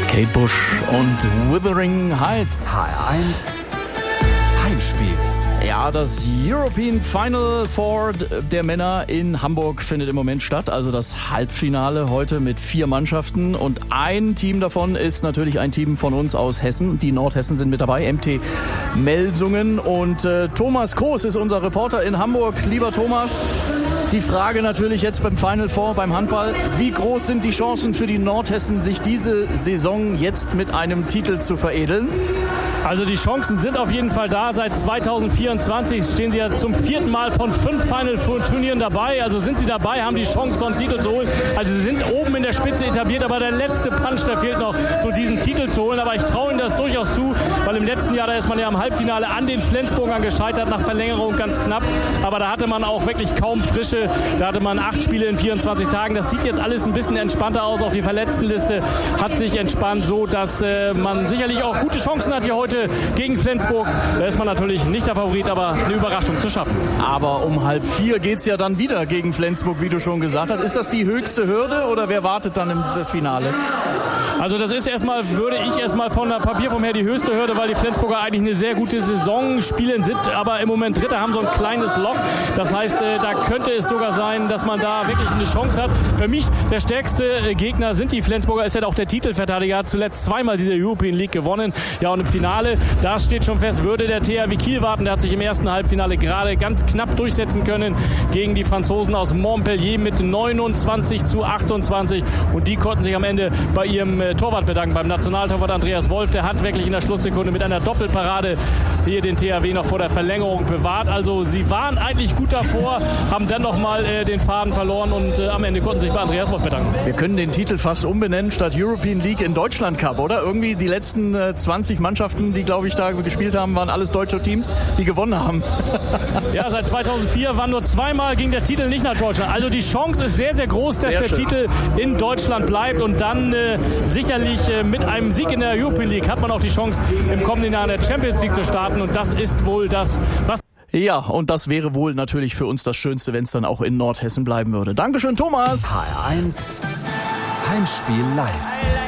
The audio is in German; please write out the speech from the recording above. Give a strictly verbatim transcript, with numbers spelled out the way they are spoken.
Kate Bush und Wuthering Heights. H R eins Heimspiel. Ja, das European Final Four der Männer in Hamburg findet im Moment statt. Also das Halbfinale heute mit vier Mannschaften. Und ein Team davon ist natürlich ein Team von uns aus Hessen. Die Nordhessen sind mit dabei, M T Melsungen. Und äh, Thomas Kroos ist unser Reporter in Hamburg. Lieber Thomas, die Frage natürlich jetzt beim Final Four, beim Handball. Wie groß sind die Chancen für die Nordhessen, sich diese Saison jetzt mit einem Titel zu veredeln? Also die Chancen sind auf jeden Fall da. Seit zweitausendvierundzwanzig stehen sie ja zum vierten Mal von fünf Final Four Turnieren dabei. Also sind sie dabei, haben die Chance, so einen Titel zu holen. Also sie sind oben in der Spitze etabliert, aber der letzte Punch, der fehlt noch, so diesen Titel zu holen. Aber ich traue ihnen das durchaus zu, weil im letzten Jahr, da ist man ja im Halbfinale an den Flensburgern gescheitert, nach Verlängerung ganz knapp. Aber da hatte man auch wirklich kaum Frische. Da hatte man acht Spiele in vierundzwanzig Tagen. Das sieht jetzt alles ein bisschen entspannter aus. Auch die Verletztenliste hat sich entspannt, so dass äh, man sicherlich auch gute Chancen hat hier heute gegen Flensburg. Da ist man natürlich nicht der Favorit, aber eine Überraschung zu schaffen. Aber um halb vier geht es ja dann wieder gegen Flensburg, wie du schon gesagt hast. Ist das die höchste Hürde oder wer wartet dann im Finale? Also das ist erstmal, würde ich erstmal von der Papierform her die höchste Hürde, weil die Flensburger eigentlich eine sehr gute Saison spielen, sind aber im Moment Dritter, haben so ein kleines Loch. Das heißt, da könnte es sogar sein, dass man da wirklich eine Chance hat. Für mich der stärkste Gegner sind die Flensburger, ist ja auch der Titelverteidiger, hat zuletzt zweimal diese European League gewonnen. Ja, und im Finale, da steht schon fest, würde der T H W Kiel warten. Der hat sich im ersten Halbfinale gerade ganz knapp durchsetzen können gegen die Franzosen aus Montpellier mit neunundzwanzig zu achtundzwanzig. Und die konnten sich am Ende bei ihrem Torwart bedanken, beim Nationaltorwart Andreas Wolf. Der hat wirklich in der Schlusssekunde mit einer Doppelparade hier den T H W noch vor der Verlängerung bewahrt. Also sie waren eigentlich gut davor, haben dann nochmal äh, den Faden verloren und äh, am Ende konnten sich bei Andreas Wolf bedanken. Wir können den Titel fast umbenennen statt European League in Deutschland Cup, oder? Irgendwie die letzten äh, zwanzig Mannschaften, die, glaube ich, da gespielt haben, waren alles deutsche Teams, die gewonnen haben. Ja, seit zweitausendvier waren nur zweimal ging der Titel nicht nach Deutschland. Also die Chance ist sehr, sehr groß, dass sehr der schön. Titel in Deutschland bleibt und dann äh, sicherlich äh, mit einem Sieg in der European League hat man auch die Chance, im kommenden Jahr in der Champions League zu starten und das ist wohl das, was... Ja, und das wäre wohl natürlich für uns das Schönste, wenn es dann auch in Nordhessen bleiben würde. Dankeschön, Thomas. H R eins Heimspiel live.